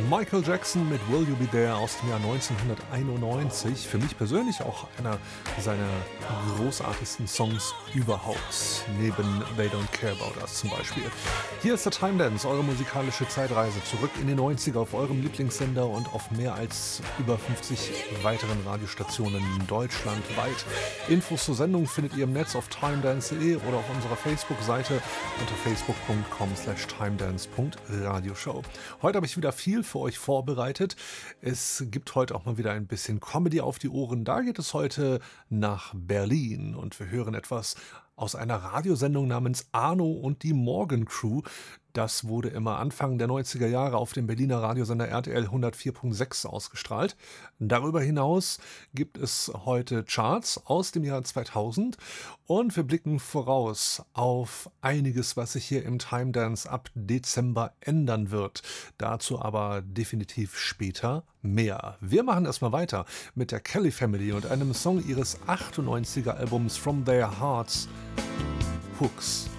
Michael Jackson mit Will You Be There aus dem Jahr 1991. Für mich persönlich auch einer seiner großartigsten Songs überhaupt. Neben They Don't Care About Us zum Beispiel. Hier ist der Time Dance, eure musikalische Zeitreise zurück in die 90er auf eurem Lieblingssender und auf mehr als über 50 weiteren Radiostationen deutschlandweit. Infos zur Sendung findet ihr im Netz auf timedance.de oder auf unserer Facebook-Seite unter facebook.com/timedance.radioshow. Heute habe ich wieder viel für euch vorbereitet. Es gibt heute auch mal wieder ein bisschen Comedy auf die Ohren. Da geht es heute nach Berlin und wir hören etwas aus einer Radiosendung namens Arno und die Morgencrew. Das wurde immer Anfang der 90er Jahre auf dem Berliner Radiosender RTL 104.6 ausgestrahlt. Darüber hinaus gibt es heute Charts aus dem Jahr 2000 und wir blicken voraus auf einiges, was sich hier im Time Dance ab Dezember ändern wird. Dazu aber definitiv später mehr. Wir machen erstmal weiter mit der Kelly Family und einem Song ihres 98er Albums From Their Hearts, Hooks.